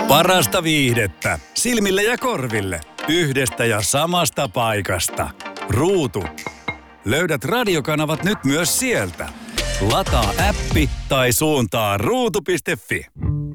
Parasta viihdettä silmille ja korville yhdestä ja samasta paikasta. Ruutu. Löydät radiokanavat nyt myös sieltä. Lataa appi tai suuntaa ruutu.fi.